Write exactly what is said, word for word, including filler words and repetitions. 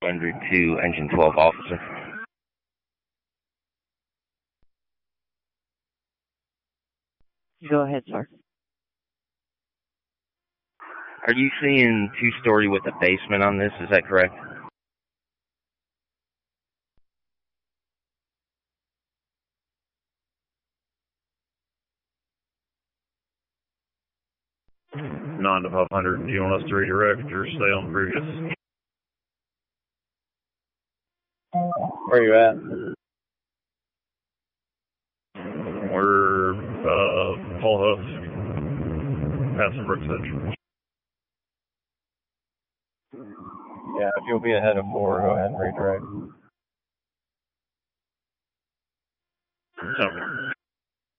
under two, engine twelve, officer. Go ahead, sir. Are you seeing two-story with a basement on this? Is that correct? nine to five hundred, do you want us to redirect or stay on previous? Where you at? We're, uh, Paul Huff, passing Brooks Edge. Yeah, if you'll be ahead of four, go ahead and redirect. Tell me.